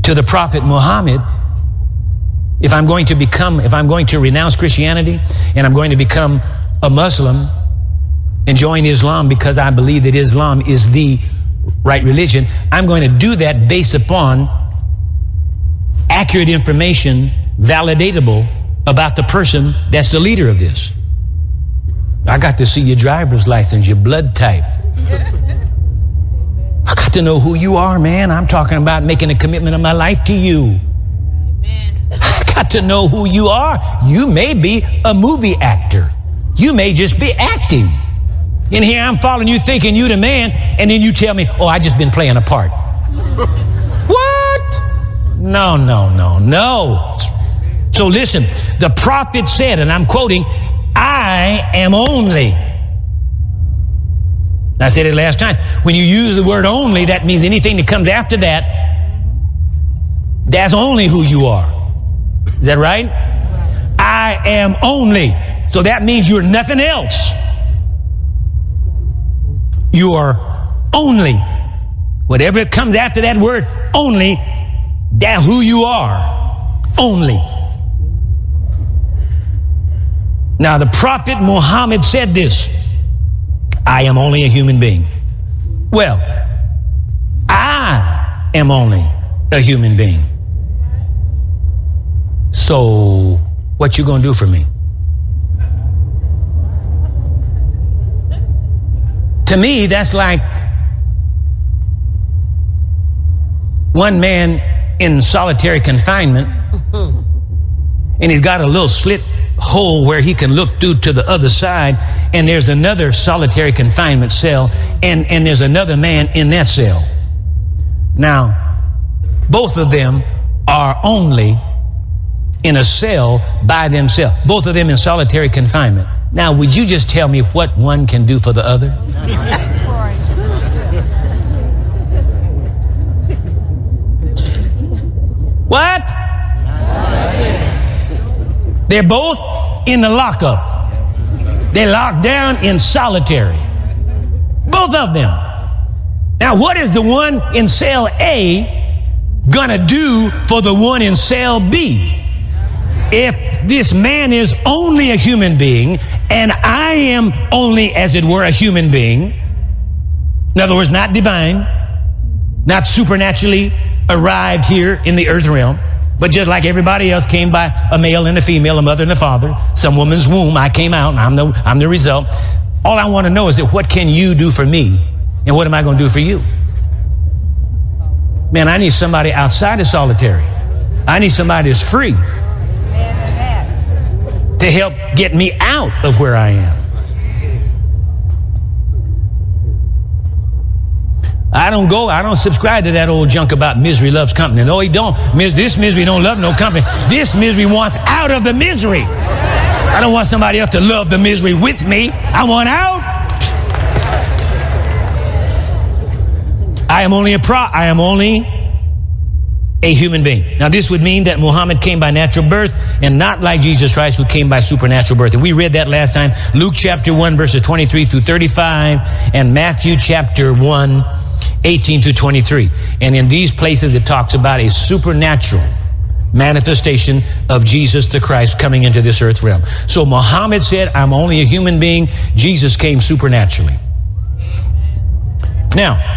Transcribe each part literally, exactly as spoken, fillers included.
to the Prophet Muhammad, if I'm going to become, if I'm going to renounce Christianity and I'm going to become a Muslim and join Islam because I believe that Islam is the right religion, I'm going to do that based upon accurate information, validatable about the person that's the leader of this. I got to see your driver's license, your blood type. I got to know who you are, man. I'm talking about making a commitment of my life to you. I got to know who you are. You may be a movie actor. You may just be acting. And here I'm following you thinking you the man, and then you tell me, oh, I just been playing a part. What? No, no, no, no. So listen, the prophet said, and I'm quoting, I am only. I said it last time. When you use the word only, that means anything that comes after that, that's only who you are. Is that right? I am only. So that means you're nothing else. You are only. Whatever comes after that word, only, that's who you are. Only. Now, the Prophet Muhammad said this, I am only a human being. Well, I am only a human being. So, what you gonna do for me? To me, that's like one man in solitary confinement, and he's got a little slit hole where he can look through to the other side, and there's another solitary confinement cell, and, and there's another man in that cell. Now, both of them are only in a cell by themselves. Both of them in solitary confinement. Now, would you just tell me what one can do for the other? What? They're both in the lockup. They're locked down in solitary. Both of them. Now, what is the one in cell A gonna do for the one in cell B? If this man is only a human being and I am only, as it were, a human being, in other words, not divine, not supernaturally arrived here in the earth realm, but just like everybody else came by a male and a female, a mother and a father, some woman's womb, I came out and I'm the, I'm the result. All I want to know is that what can you do for me and what am I going to do for you? Man, I need somebody outside of solitary. I need somebody that's free to help get me out of where I am. I don't go, I don't subscribe to that old junk about misery loves company. No, he don't. This misery don't love no company. This misery wants out of the misery. I don't want somebody else to love the misery with me. I want out. I am only a pro, I am only a human being. Now, this would mean that Muhammad came by natural birth and not like Jesus Christ, who came by supernatural birth. And we read that last time. Luke chapter one, verses twenty-three through thirty-five, and Matthew chapter one, eighteen through twenty-three. And in these places, it talks about a supernatural manifestation of Jesus the Christ coming into this earth realm. So Muhammad said, I'm only a human being. Jesus came supernaturally. Now,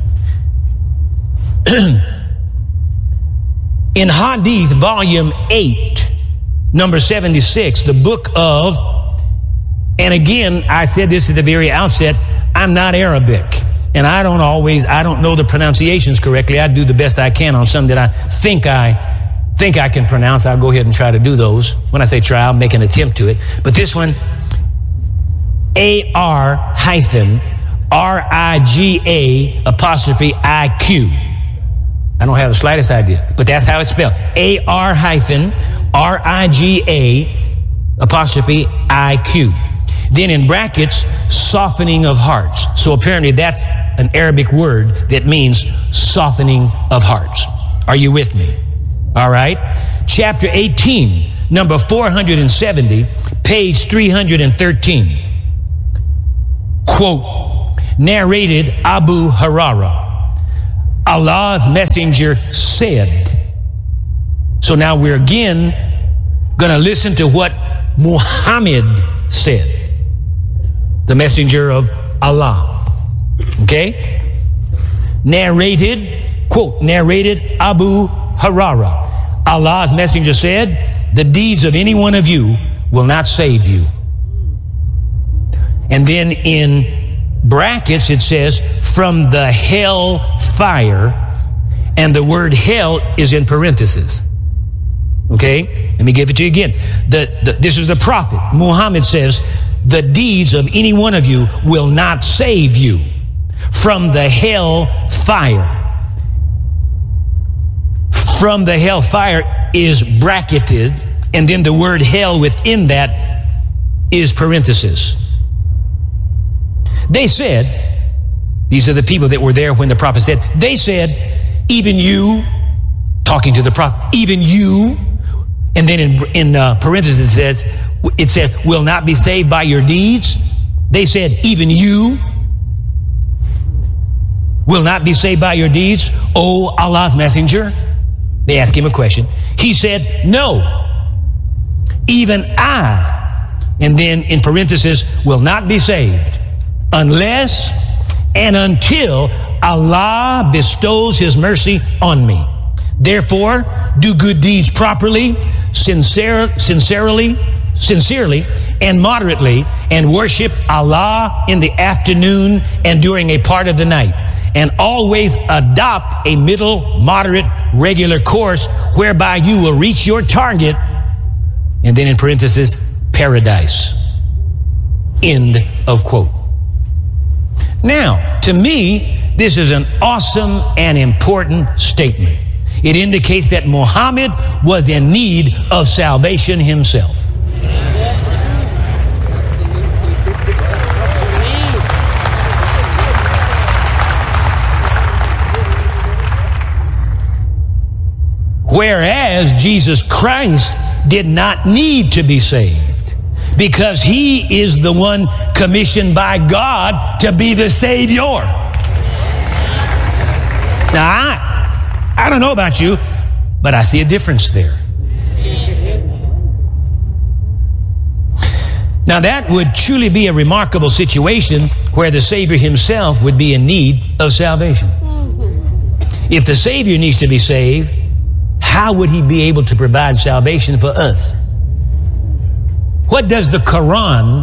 in Hadith, volume eight, number seventy-six, the book of, and again, I said this at the very outset, I'm not Arabic, and I don't always, I don't know the pronunciations correctly. I do the best I can on some that I think I think I can pronounce. I'll go ahead and try to do those. When I say try, I'll make an attempt to it. But this one, A R hyphen R I G A apostrophe I Q. I don't have the slightest idea, but that's how it's spelled. A R hyphen R I G A apostrophe I Q. Then in brackets, softening of hearts. So apparently that's an Arabic word that means softening of hearts. Are you with me? All right. Chapter eighteen, number four hundred seventy, page three hundred thirteen. Quote, narrated Abu Hurairah. Allah's messenger said, So now we're again going to listen to what Muhammad said, the messenger of Allah. Okay? Narrated, quote, narrated Abu Hurairah. Allah's messenger said, the deeds of any one of you will not save you. And then in brackets it says, from the hell fire, and the word hell is in parentheses. Okay? Let me give it to you again. The, the, this is the prophet. Muhammad says, the deeds of any one of you will not save you from the hell fire. From the hell fire is bracketed, and then the word hell within that is parenthesis. They said, these are the people that were there when the prophet said, they said, even you, talking to the prophet, even you, and then in, in uh, parentheses it says, it says, will not be saved by your deeds. They said, even you will not be saved by your deeds, O Allah's messenger. They asked him a question. He said, no, even I, and then in parentheses, will not be saved unless and until Allah bestows His mercy on me. Therefore, do good deeds properly, sincere, sincerely, sincerely, and moderately, and worship Allah in the afternoon and during a part of the night. And always adopt a middle, moderate, regular course whereby you will reach your target. And then in parentheses, paradise. End of quote. Now, to me, this is an awesome and important statement. It indicates that Muhammad was in need of salvation himself. Whereas Jesus Christ did not need to be saved because He is the one commissioned by God to be the Savior. Now, I, I don't know about you, but I see a difference there. Now, that would truly be a remarkable situation where the Savior Himself would be in need of salvation. If the Savior needs to be saved, how would He be able to provide salvation for us? What does the Quran,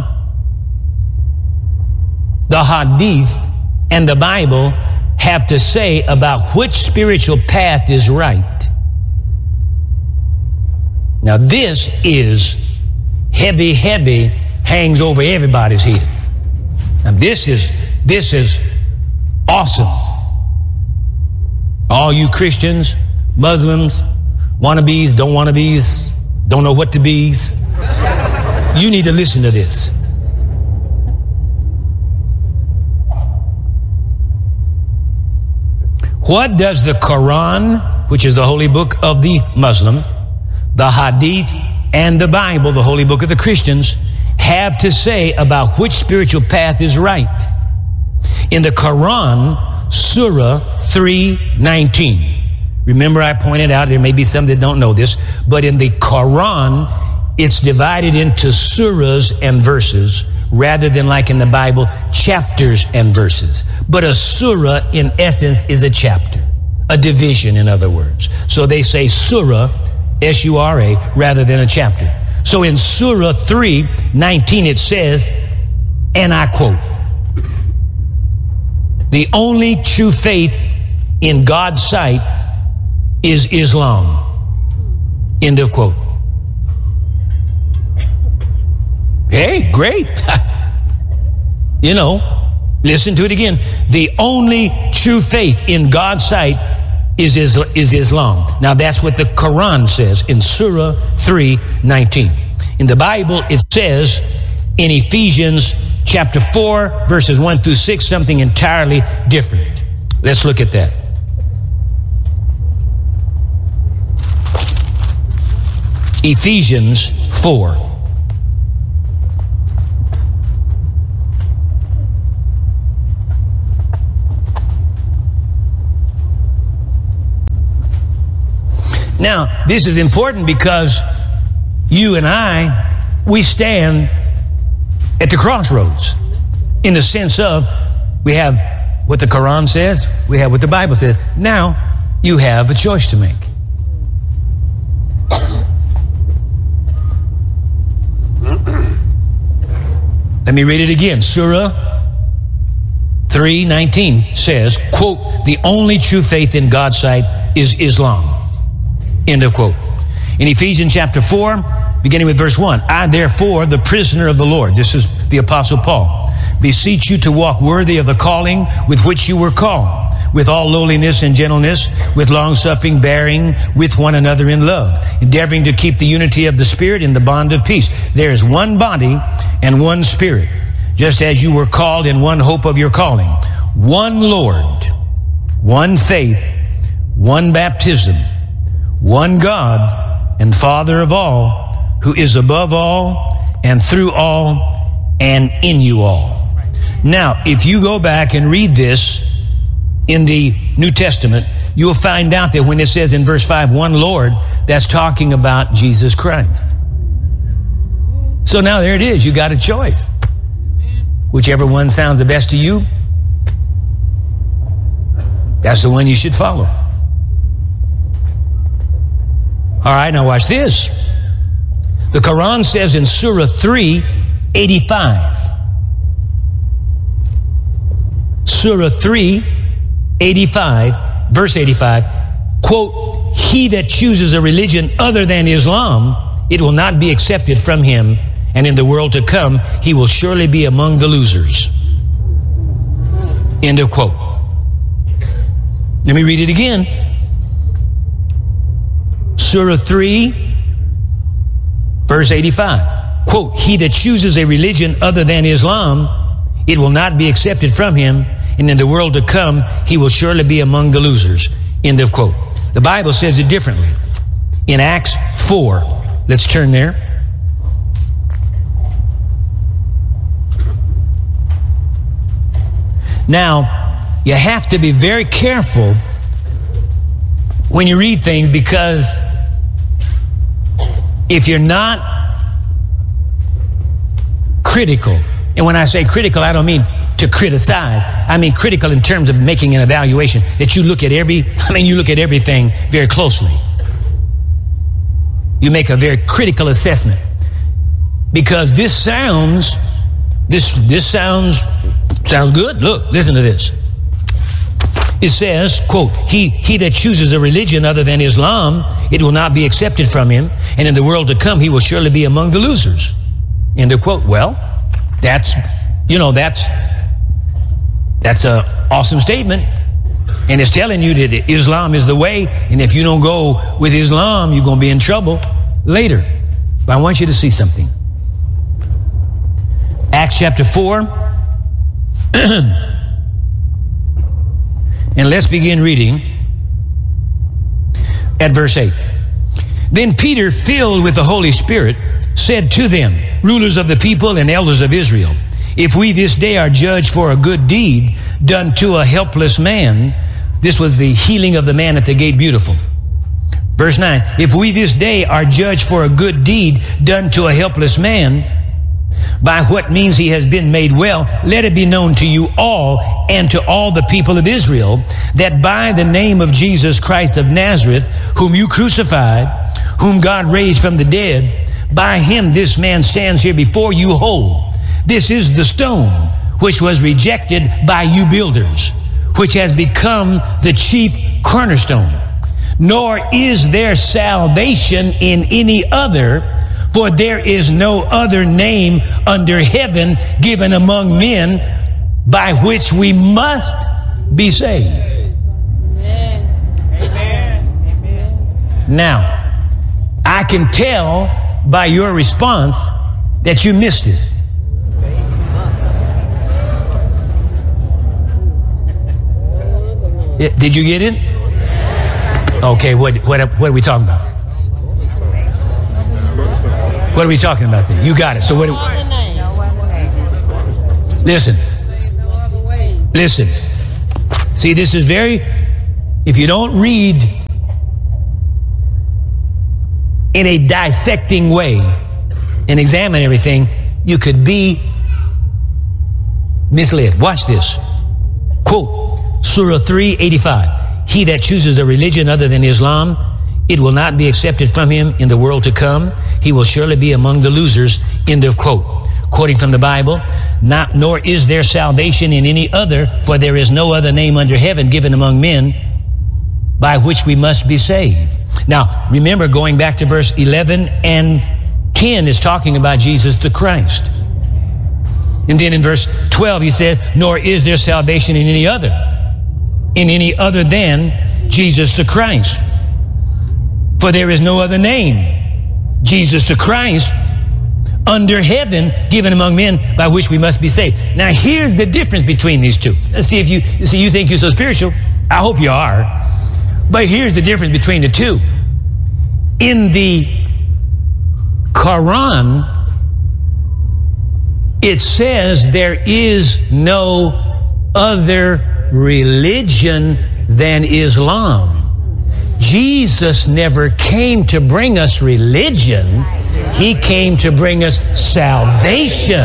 the Hadith, and the Bible have to say about which spiritual path is right? Now, this is heavy, heavy, hangs over everybody's head. Now, this is, this is awesome. All you Christians, Muslims, wannabes, don't wannabes, don't know what to be's, you need to listen to this. What does the Quran, which is the holy book of the Muslim, the Hadith, and the Bible, the holy book of the Christians, have to say about which spiritual path is right? In the Quran, Surah three nineteen. Remember, I pointed out, there may be some that don't know this, but in the Quran, it's divided into surahs and verses, rather than like in the Bible, chapters and verses. But a surah, in essence, is a chapter, a division, in other words. So they say surah, S U R A, rather than a chapter. So in Surah three nineteen, it says, and I quote, the only true faith in God's sight is Islam. End of quote. Hey, great. You know, listen to it again. The only true faith in God's sight is, is, is Islam. Now, that's what the Quran says in Surah three nineteen. In the Bible, it says in Ephesians chapter four, verses one through six, something entirely different. Let's look at that. Ephesians four. Now, this is important because you and I, we stand at the crossroads in the sense of we have what the Quran says, we have what the Bible says. Now, you have a choice to make. Let me read it again. Surah three nineteen says, quote, the only true faith in God's sight is Islam. End of quote. In Ephesians chapter four, beginning with verse one, I therefore, the prisoner of the Lord, this is the Apostle Paul, beseech you to walk worthy of the calling with which you were called, with all lowliness and gentleness, with long-suffering, bearing with one another in love, endeavoring to keep the unity of the Spirit in the bond of peace. There is one body and one Spirit, just as you were called in one hope of your calling, one Lord, one faith, one baptism, one God and Father of all, who is above all and through all and in you all. Now, if you go back and read this in the New Testament, you'll find out that when it says in verse five, one Lord, that's talking about Jesus Christ. So now there it is. You got a choice. Whichever one sounds the best to you, that's the one you should follow. All right, now watch this. The Quran says in Surah three eighty-five, Surah three eighty-five, verse eighty-five, quote, he that chooses a religion other than Islam, it will not be accepted from him, and in the world to come, he will surely be among the losers. End of quote. Let me read it again. Surah three, verse eighty-five, quote, he that chooses a religion other than Islam, it will not be accepted from him, and in the world to come, he will surely be among the losers. End of quote. The Bible says it differently. In Acts four, let's turn there. Now, you have to be very careful when you read things, because if you're not critical, and when I say critical, I don't mean to criticize. I mean critical in terms of making an evaluation, that you look at every, I mean you look at everything very closely. You make a very critical assessment. Because this sounds, this, this sounds, sounds good. Look, listen to this. It says, quote, he, he that chooses a religion other than Islam, it will not be accepted from him, and in the world to come, he will surely be among the losers. End of quote. Well, that's, you know, that's, that's an awesome statement. And it's telling you that Islam is the way, and if you don't go with Islam, you're going to be in trouble later. But I want you to see something. Acts chapter four. And let's begin reading at verse eight. Then Peter, filled with the Holy Spirit, said to them, rulers of the people and elders of Israel, if we this day are judged for a good deed done to a helpless man, this was the healing of the man at the gate beautiful. Verse nine, if we this day are judged for a good deed done to a helpless man, by what means he has been made well, let it be known to you all and to all the people of Israel that by the name of Jesus Christ of Nazareth, whom you crucified, whom God raised from the dead, by him this man stands here before you whole. This is the stone which was rejected by you builders, which has become the chief cornerstone. Nor is there salvation in any other, for there is no other name under heaven given among men by which we must be saved. Amen. Amen. Now, I can tell by your response that you missed it. Did you get it? Okay, what, what, what are we talking about? What are we talking about then? You got it. So what? Listen. Listen. See, this is very, if you don't read in a dissecting way and examine everything, you could be misled. Watch this. Quote, Surah three eighty-five. He that chooses a religion other than Islam, it will not be accepted from him in the world to come. He will surely be among the losers. End of quote. Quoting from the Bible, not, nor is there salvation in any other, for there is no other name under heaven given among men by which we must be saved. Now, remember, going back to verse eleven and ten is talking about Jesus the Christ. And then in verse twelve, he says, nor is there salvation in any other, in any other than Jesus the Christ. For there is no other name, Jesus the Christ, under heaven given among men by which we must be saved. Now, here's the difference between these two. Let's see if you, you see, you think you're so spiritual. I hope you are. But here's the difference between the two. In the Quran, it says there is no other religion than Islam. Jesus never came to bring us religion. He came to bring us salvation.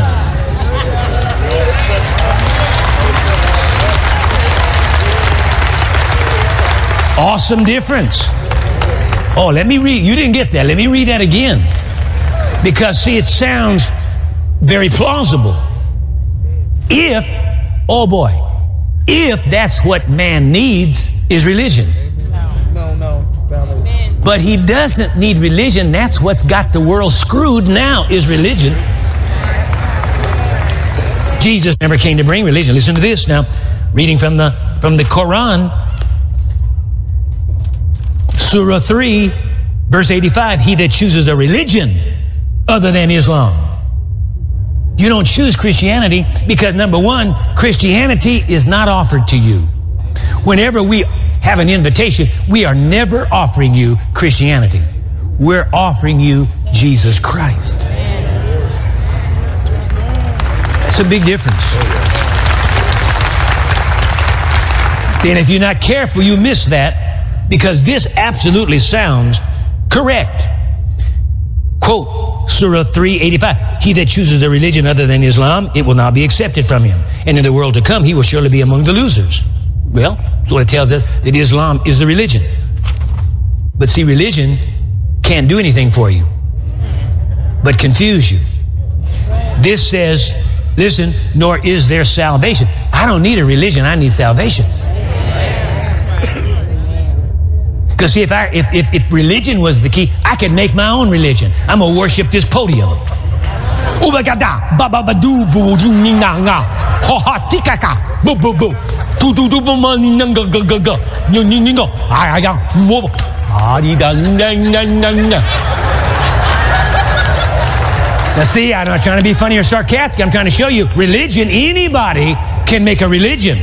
Awesome difference. Oh, let me read. You didn't get that. Let me read that again. Because, see, it sounds very plausible. If, oh boy, if that's what man needs is religion. No, no. But he doesn't need religion. That's what's got the world screwed now, is religion. Jesus never came to bring religion. Listen to this now. Reading from the from the Quran, Surah three, verse eighty-five. He that chooses a religion other than Islam. You don't choose Christianity because, number one, Christianity is not offered to you. Whenever we have an invitation, we are never offering you Christianity. We're offering you Jesus Christ. That's a big difference. And if you're not careful, you miss that, because this absolutely sounds correct. Quote, Surah three eighty-five. He that chooses a religion other than Islam, it will not be accepted from him. And in the world to come, he will surely be among the losers. Well, that's what it tells us, that Islam is the religion. But see, religion can't do anything for you, but confuse you. This says, listen, nor is there salvation. I don't need a religion, I need salvation. Because see, if, I, if, if, if religion was the key, I could make my own religion. I'm going to worship this podium. Now see, I'm not trying to be funny or sarcastic. I'm trying to show you, religion, anybody can make a religion.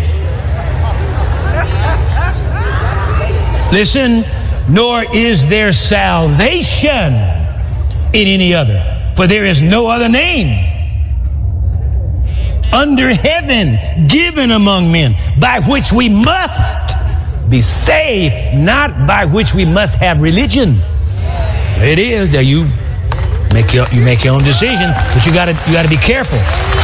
Listen, nor is there salvation in any other, for there is no other name under heaven given among men by which we must be saved, not by which we must have religion. It is that you make your you make your own decision, but you gotta you gotta be careful.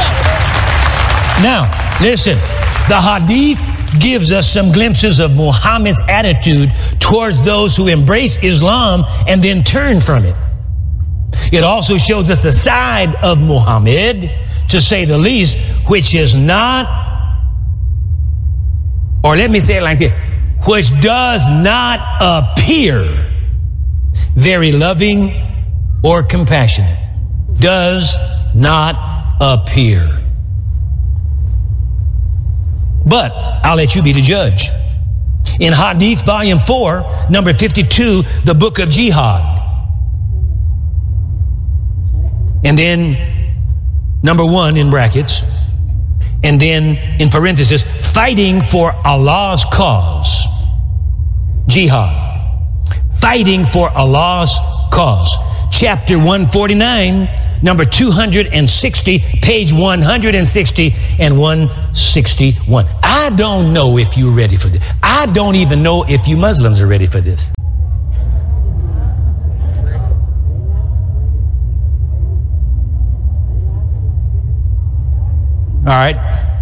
Now, listen, the Hadith gives us some glimpses of Muhammad's attitude towards those who embrace Islam and then turn from it. It also shows us a side of Muhammad, to say the least, which is not, or let me say it like this, which does not appear very loving or compassionate. Does not appear. But I'll let you be the judge. In Hadith volume four, number fifty-two, the book of Jihad. And then number one in brackets, and then in parentheses, fighting for Allah's cause. Jihad. Fighting for Allah's cause. Chapter one forty-nine, number two hundred sixty, page one hundred sixty and one sixty-one. I don't know if you're ready for this. I don't even know if you Muslims are ready for this. right.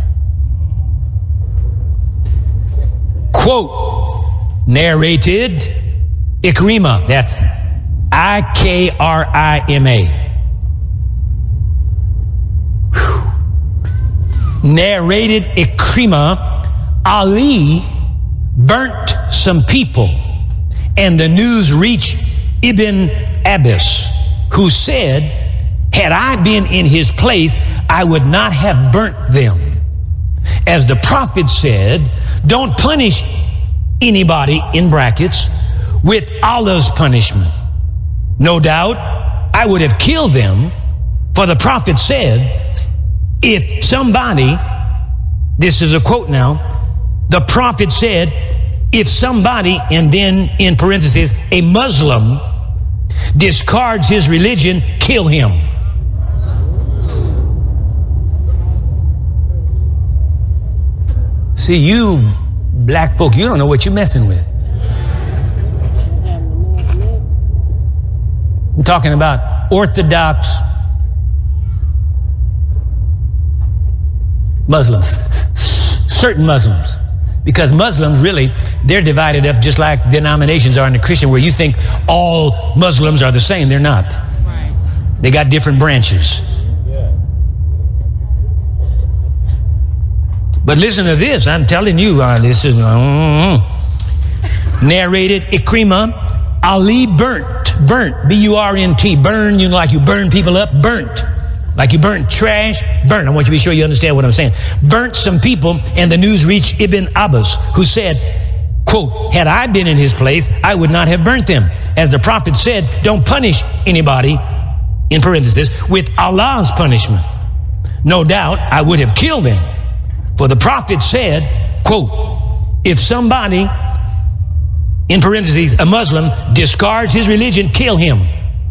Quote, narrated Ikrima. That's I K R I M A. Whew. Narrated Ikrima, Ali burnt some people, and the news reached Ibn Abbas, who said, had I been in his place, I would not have burnt them. As the prophet said, don't punish anybody, in brackets, with Allah's punishment. No doubt, I would have killed them, for the prophet said, if somebody, this is a quote now, the prophet said, if somebody, and then in parentheses, a Muslim discards his religion, kill him. See, you black folk, you don't know what you're messing with. I'm talking about Orthodox Muslims, certain Muslims. Because Muslims, really, they're divided up just like denominations are in the Christian, where you think all Muslims are the same. They're not. Right. They got different branches. Yeah. But listen to this. I'm telling you, uh, this is uh, narrated Ikrima, Ali burnt, burnt, B U R N T, burn, you know, like you burn people up, burnt. Like you burnt trash, burnt. I want you to be sure you understand what I'm saying. Burnt some people, and the news reached Ibn Abbas, who said, quote, had I been in his place, I would not have burnt them. As the prophet said, don't punish anybody, in parentheses, with Allah's punishment. No doubt, I would have killed them. For the prophet said, quote, if somebody, in parentheses, a Muslim, discards his religion, kill him.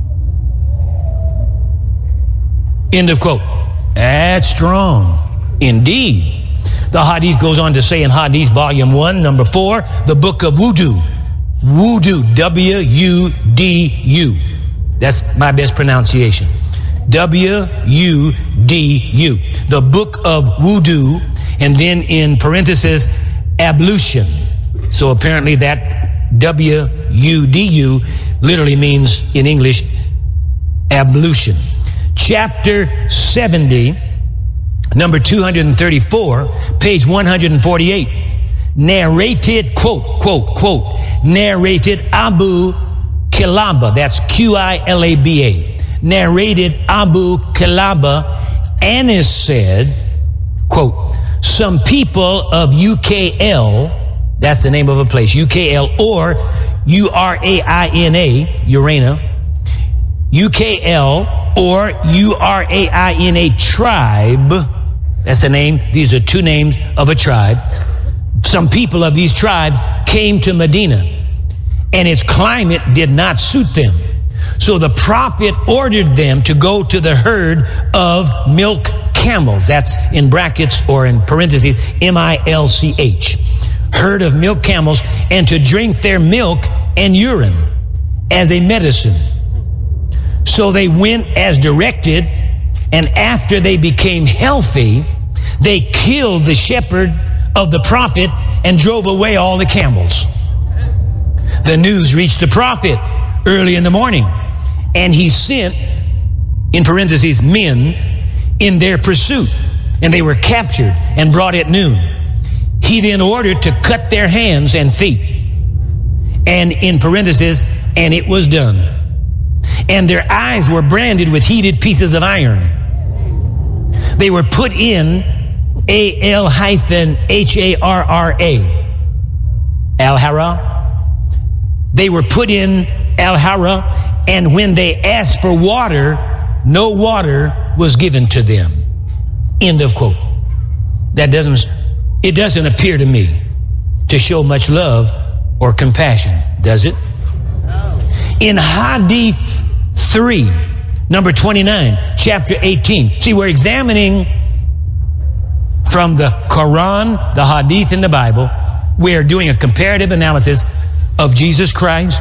End of quote. That's strong. Indeed. The hadith goes on to say in Hadith Volume one, Number four, the book of Wudu. Wudu, W U D U. That's my best pronunciation. W U D U. The book of Wudu, and then in parentheses, ablution. So apparently that W U D U literally means in English, ablution. Chapter seventy, number two hundred thirty-four, page one hundred forty-eight, narrated, quote, quote, quote, narrated Abu Kilaba, that's Q I L A B A, narrated Abu Kilaba, Anas said, quote, some people of U K L, that's the name of a place, U K L, or U R A I N A, Urana, U K L, or U R A I N A tribe, that's the name, these are two names of a tribe. Some people of these tribes came to Medina, and its climate did not suit them. So the prophet ordered them to go to the herd of milk camels, that's in brackets or in parentheses, M I L C H, herd of milk camels, and to drink their milk and urine as a medicine. So they went as directed, and after they became healthy, they killed the shepherd of the prophet and drove away all the camels. The news reached the prophet early in the morning, and he sent, in parentheses, men in their pursuit, and they were captured and brought at noon. He then ordered to cut their hands and feet, and in parentheses, and it was done. And their eyes were branded with heated pieces of iron. They were put in A L hyphen H A R R A. Al-Hara. They were put in Al-Hara, and when they asked for water, no water was given to them. End of quote. That doesn't, it doesn't appear to me to show much love or compassion, does it? In Hadith three, number twenty-nine, chapter eighteen. See, we're examining from the Quran, the Hadith, and the Bible. We're doing a comparative analysis of Jesus Christ,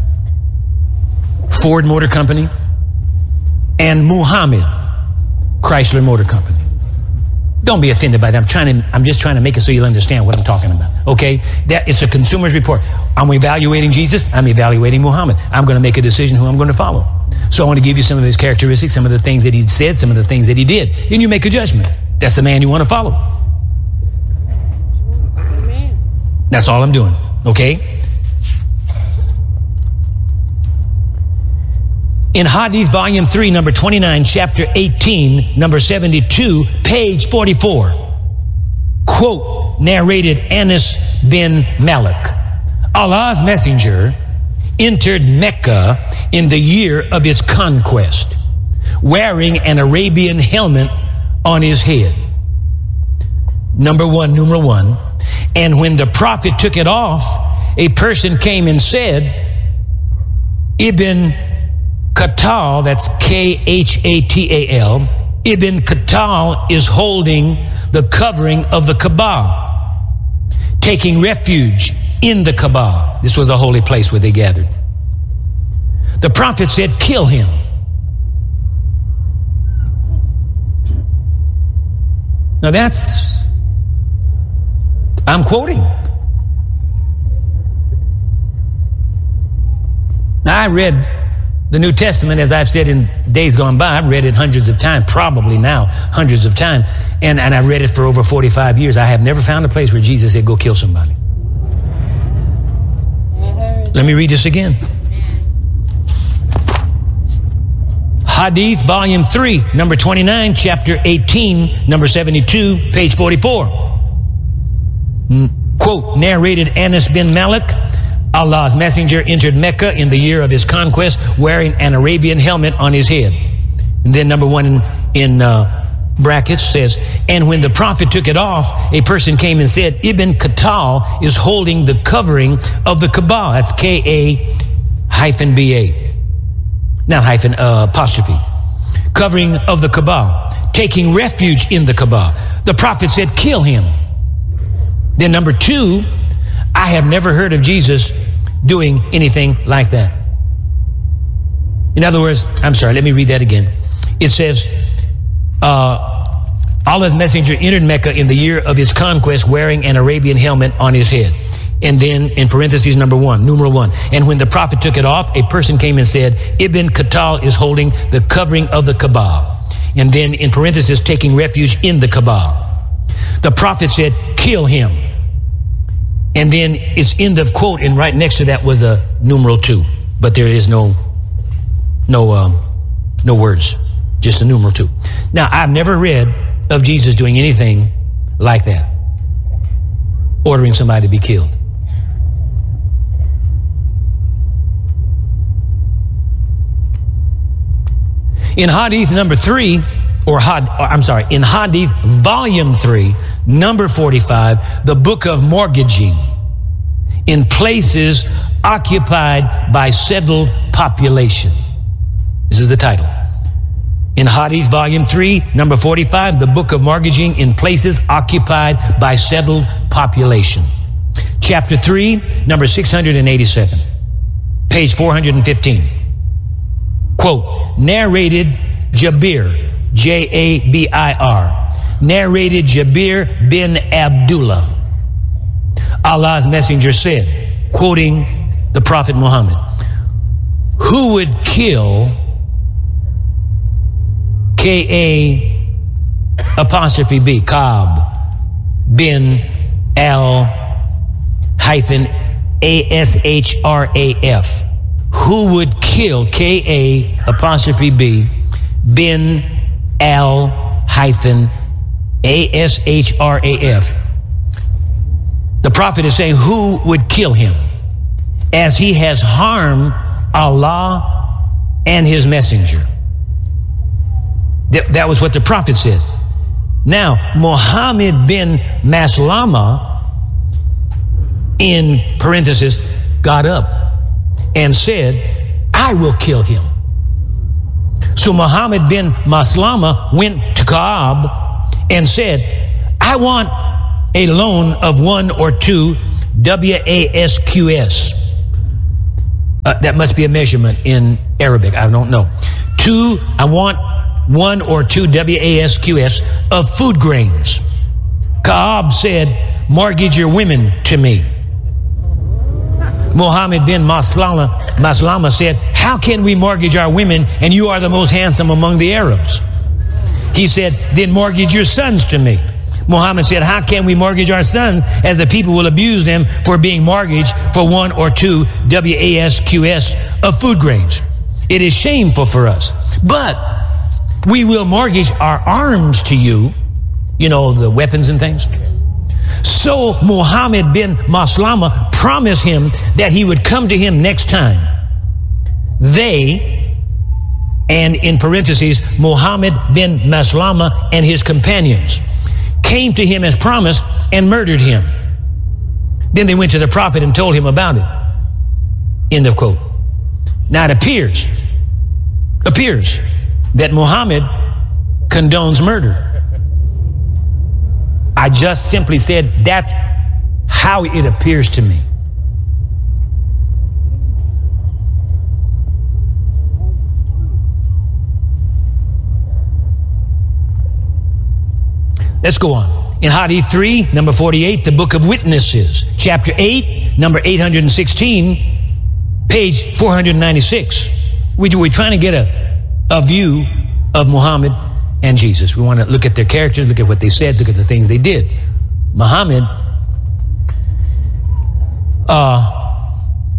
Ford Motor Company, and Muhammad, Chrysler Motor Company. Don't be offended by that. I'm trying to, I'm just trying to make it so you'll understand what I'm talking about. Okay? That it's a consumer's report. I'm evaluating Jesus. I'm evaluating Muhammad. I'm going to make a decision who I'm going to follow. So I want to give you some of his characteristics, some of the things that he said, some of the things that he did. And you make a judgment. That's the man you want to follow. That's all I'm doing. Okay? In Hadith Volume three, number twenty-nine, chapter eighteen, number seventy-two, page forty-four, quote, narrated Anas bin Malik, Allah's messenger entered Mecca in the year of its conquest, wearing an Arabian helmet on his head. Number one, numeral one. And when the prophet took it off, a person came and said, Ibn Khattal, that's K H A T A L, Ibn Khattal is holding the covering of the Kaaba, taking refuge in the Kaaba. This was a holy place where they gathered. The prophet said, kill him. Now that's, I'm quoting. Now I read the New Testament, as I've said in days gone by. I've read it hundreds of times, probably now hundreds of times, and, and I've read it for over forty-five years. I have never found a place where Jesus said, go kill somebody. Let me read this again. Hadith, volume three, number twenty-nine, chapter eighteen, number seventy-two, page forty-four. Quote, narrated Anas bin Malik, Allah's messenger entered Mecca in the year of his conquest wearing an Arabian helmet on his head. And then number one in, in uh, brackets says, and when the prophet took it off, a person came and said, Ibn Khattal is holding the covering of the Kaaba. That's K A hyphen B A. Not hyphen, uh, apostrophe. Covering of the Kaaba. Taking refuge in the Kaaba. The prophet said, kill him. Then number two, I have never heard of Jesus doing anything like that. In other words, I'm sorry, let me read that again. It says, uh, Allah's messenger entered Mecca in the year of his conquest wearing an Arabian helmet on his head. And then in parentheses, number one, numeral one. And when the prophet took it off, a person came and said, Ibn Khattal is holding the covering of the Kaaba. And then in parentheses, taking refuge in the Kaaba. The prophet said, kill him. And then it's end of quote, and right next to that was a numeral two. But there is no, no, um, no words, just a numeral two. Now, I've never read of Jesus doing anything like that, ordering somebody to be killed. In Hadith number three, or had, I'm sorry, in Hadith volume three, number forty-five, the book of mortgaging in places occupied by settled population. This is the title. In Hadith volume three, number forty-five, the book of mortgaging in places occupied by settled population. Chapter three, number six hundred eighty-seven, page four hundred fifteen. Quote, narrated Jabir, J A B I R, narrated Jabir bin Abdullah. Allah's messenger said, quoting the Prophet Muhammad, who would kill K A apostrophe B, Ka'b bin Al hyphen A S H R A F. Who would kill K A apostrophe B bin Al hyphen A S H R A F. The prophet is saying, who would kill him as he has harmed Allah and his messenger? That, that was what the prophet said. Now, Muhammad bin Maslama, in parentheses, got up and said, I will kill him. So Muhammad bin Maslama went to Ka'b and said, I want a loan of one or two W A S Q S. Uh, that must be a measurement in Arabic. I don't know. Two, I want one or two W A S Q S of food grains. Ka'ab said, mortgage your women to me. Muhammad bin Maslama, Maslama said, how can we mortgage our women and you are the most handsome among the Arabs? He said, then mortgage your sons to me. Muhammad said, how can we mortgage our sons as the people will abuse them for being mortgaged for one or two W A S Q S of food grains? It is shameful for us. But we will mortgage our arms to you, you know, the weapons and things. So Muhammad bin Maslama promised him that he would come to him next time. They, and in parentheses, Muhammad bin Maslama and his companions, came to him as promised and murdered him. Then they went to the prophet and told him about it. End of quote. Now it appears, appears that Muhammad condones murder. I just simply said that's how it appears to me. Let's go on. In Hadith three, number forty-eight, the Book of Witnesses, chapter eight, number eight hundred sixteen, page four hundred ninety-six. We, we're trying to get a, a view of Muhammad and Jesus. We want to look at their characters, look at what they said, look at the things they did. Muhammad, uh,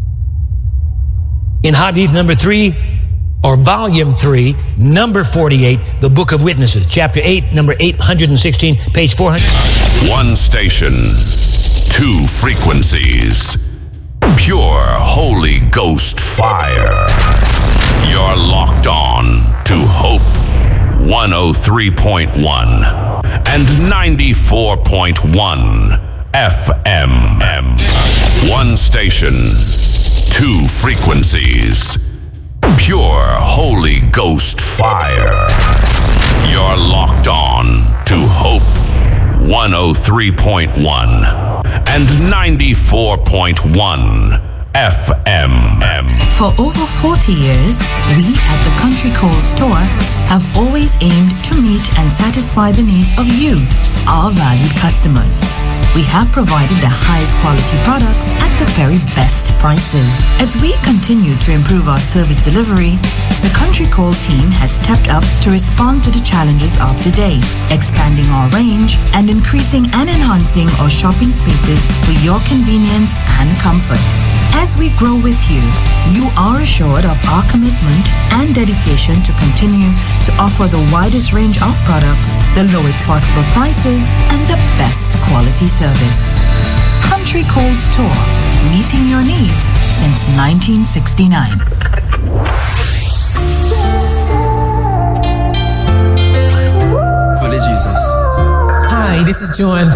in Hadith number three, or volume three, number forty-eight, the Book of Witnesses, chapter eight, number eight hundred sixteen, page four hundred. One station, two frequencies, pure Holy Ghost fire. You're locked on to Hope one oh three point one and ninety-four point one F M. One station, two frequencies, pure Holy Ghost fire. You're locked on to Hope one oh three point one and ninety-four point one F M. For over forty years, we at the Country Coal Store have always aimed to meet and satisfy the needs of you, our valued customers. We have provided the highest quality products at the very best prices. As we continue to improve our service delivery, the Country Coal team has stepped up to respond to the challenges of today, expanding our range and increasing and enhancing our shopping spaces for your convenience and comfort. As we grow with you, you are assured of our commitment and dedication to continue to offer the widest range of products, the lowest possible prices, and the best quality service. Country Coal Store, meeting your needs since nineteen sixty-nine. Holy Jesus. Hi, this is Joanne